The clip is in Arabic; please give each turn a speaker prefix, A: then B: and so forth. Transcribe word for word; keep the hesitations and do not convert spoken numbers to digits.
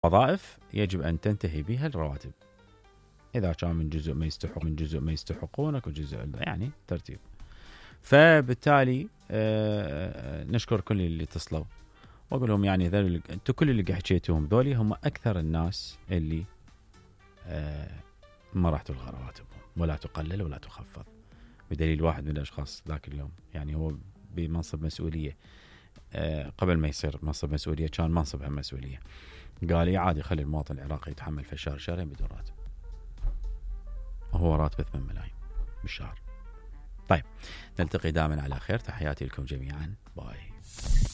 A: وظائف يجب أن تنتهي بها الرواتب، إذا كان من جزء ما يستحق من جزء ما يستحقونك وجزء يعني ترتيب. فبالتالي آه نشكر كل اللي اتصلوا وأقول لهم يعني ذول أنتوا كل اللي حكيتوهم ذولي هم أكثر الناس اللي آه ما راح تلغى رواتبهم ولا تقلل ولا تخفض، بدليل واحد من الأشخاص ذاك اليوم يعني هو بمنصب مسؤولية آه قبل ما يصير منصب مسؤولية كان منصب هم مسؤولية، قال لي عادي خلي المواطن العراقي يتحمل في الشهر شهرين بدون راتب، وهو راتبه ثمانية ملايين بالشهر. طيب نلتقي دائما على خير، تحياتي لكم جميعا، باي.